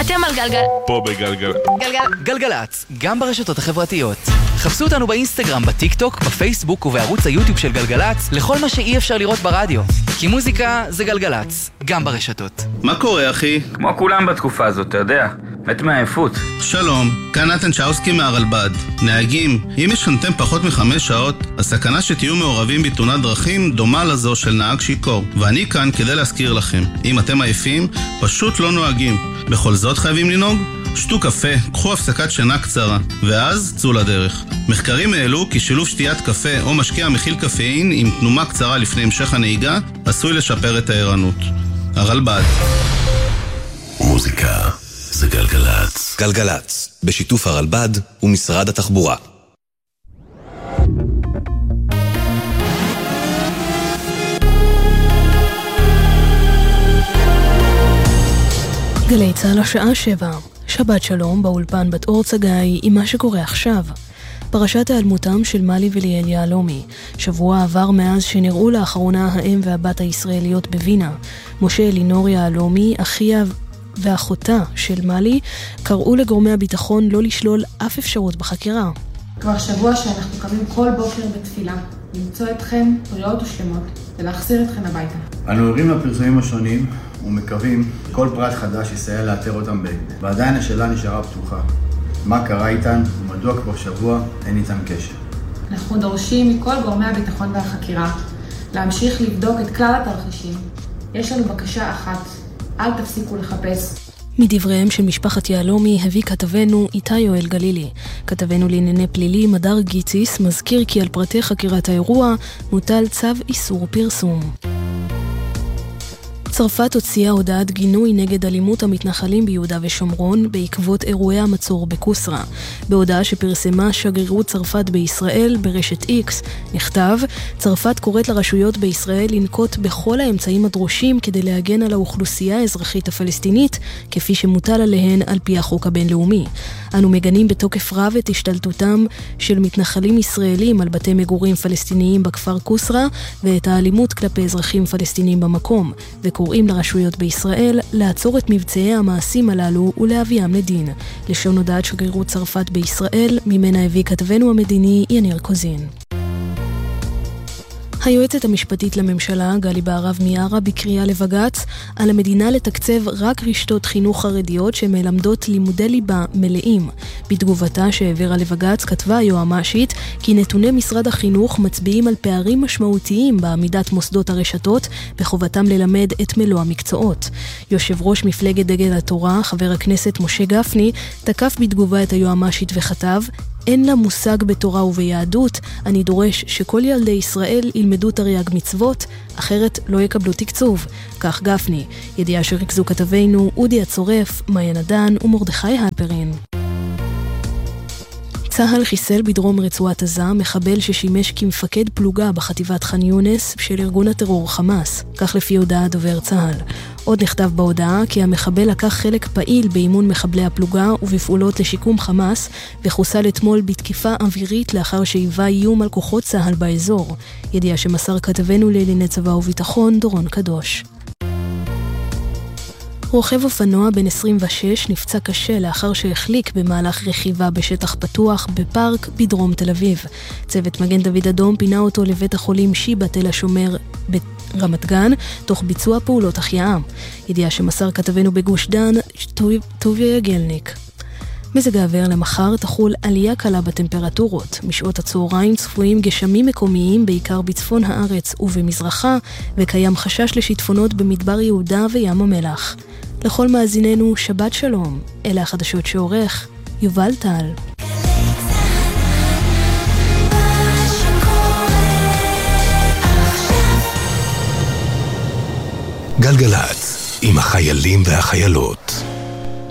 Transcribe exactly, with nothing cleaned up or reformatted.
אתם על גלגל. פה בגלגל. גלגל. גלגלצ, גם ברשתות החברתיות. חפשו אותנו באינסטגרם, בטיק טוק, בפייסבוק ובערוץ היוטיוב של גלגלצ לכל מה שאי אפשר לראות ברדיו. כי מוזיקה זה גלגלצ, גם ברשתות. מה קורה, אחי? כמו כולם בתקופה הזאת, אתה יודע. מת מהעייפות. שלום, כאן נתן צ'אוסקי מהרלב"ד. נהגים, אם ישנתם פחות מחמש שעות, הסכנה שתהיו מעורבים בתאונת דרכים דומה לזו של נהג שיכור. ואני כאן כדי להזכיר לכם, אם אתם עייפים, פשוט לא נוהגים. בכל זאת חייבים לנהוג? שתו קפה, קחו הפסקת שינה קצרה, ואז צאו לדרך. מחקרים העלו כי שילוב שתיית קפה או משקה המכיל קפאין עם תנומה קצרה לפני המשך הנהיגה עשוי לשפר את הערנות. הרלב"ד. מוזיקה זה גלגלצ. גלגלצ, בשיתוף הרלב"ד ומשרד התחבורה. גלי צהל השעה שבע. שבת שלום באולפן בת אור צגאי עם מה שקורה עכשיו. פרשת העלמותם של מלי וליאל יהלומי. שבוע עבר מאז שנראו לאחרונה האם והבת הישראליות בווינה. משה אלינור יהלומי, אחיה ואחותה של מלי, קראו לגורמי הביטחון לא לשלול אף אפשרות בחקירה. כבר שבוע שאנחנו קמים כל בוקר בתפילה, למצוא אתכם בריאות ושלמות ולהחזיר אתכם הביתה. אנו ערים לפרסומים השונים ומקווים כל פרט חדש יסייע לאתר אותם בהקדם. ועדיין השאלה נשארה פתוחה. מה קרה איתן ומדוע כבר שבוע אין איתן קשר? אנחנו דורשים מכל גורמי הביטחון והחקירה להמשיך לבדוק את כלל התרחישים. יש לנו בקשה אחת, אל תפסיקו לחפש. מדבריהם של משפחת יהלומי הביא כתבנו איתי יואל גלילי. כתבנו לענייני פלילי מדר גיציס מזכיר כי על פרטי חקירת האירוע מוטל צו איסור פרסום. צרפת הוציאה הודעת גינוי נגד אלימות המתנחלים ביהודה ושומרון בעקבות אירועי המצור בקוסרה. בהודעה שפרסמה שגרירות צרפת בישראל ברשת איקס נכתב: צרפת קוראת לרשויות בישראל לנקוט בכל האמצעים הדרושים כדי להגן על האוכלוסייה האזרחית הפלסטינית כפי שמוטל עליהן על פי החוק הבינלאומי. אנו מגנים בתוקף רב את השתלטותם של מתנחלים ישראלים על בתי מגורים פלסטיניים בכפר קוסרה ואת האלימות כלפי אזרחים פלסטינים במקום, וקוראים לרשויות בישראל לעצור את מבצעי המעשים הללו ולהביאם לדין. לשון הודעת שגרירות צרפת בישראל, ממנה הביא כתבנו המדיני יניר קוזין. היועצת המשפטית לממשלה, גלי בהרב מיארה, בקריאה לבג"ץ על המדינה לתקצב רק רשתות חינוך חרדיות שמלמדות לימודי ליבה מלאים. בתגובתה שהעבירה לבג"ץ כתבה היועמ"שית כי נתוני משרד החינוך מצביעים על פערים משמעותיים בעמידת מוסדות הרשתות בחובתם ללמד את מלוא המקצועות. יושב ראש מפלגת דגל התורה, חבר הכנסת משה גפני, תקף בתגובה את היועמ"שית וכתב: אין לה מושג בתורה וביהדות, אני דורש שכל ילדי ישראל ילמדו תרי"ג מצוות, אחרת לא יקבלו תקצוב. כך גפני. ידיעה שריכזו כתבינו אודי הצורף, מאיה נדן ומרדכי הלפרין. צהל חיסל בדרום רצועת עזה מחבל ששימש כמפקד פלוגה בחטיבת ח'אן יונס של ארגון הטרור חמאס, כך לפי הודעה דובר צהל. עוד נכתב בהודעה כי המחבל לקח חלק פעיל באימון מחבלי הפלוגה ובפעולות לשיקום חמאס, וחוסל אתמול בתקיפה אווירית לאחר שהיווה איום על כוחות צהל באזור. ידיעה שמסר כתבנו לענייני צבא וביטחון דורון קדוש. רוכב אופנוע בן עשרים ושש נפצע קשה לאחר שהחליק במהלך רכיבה בשטח פתוח בפארק בדרום תל אביב. צוות מגן דוד אדום פינה אותו לבית החולים שיבא תל השומר ברמת גן, תוך ביצוע פעולות החייאה. ידיעה שמסר כתבנו בגוש דן, טוביה יגלניק. מזג האוויר למחר תחול עלייה קלה בטמפרטורות. משעות הצהריים צפויים גשמים מקומיים בעיקר בצפון הארץ ובמזרחה, וקיים חשש לשיטפונות במדבר יהודה וים המלח. לכל מאזיננו שבת שלום. אלה החדשות שעורך יובל טל. גלגלצ עם החיילים והחיילות.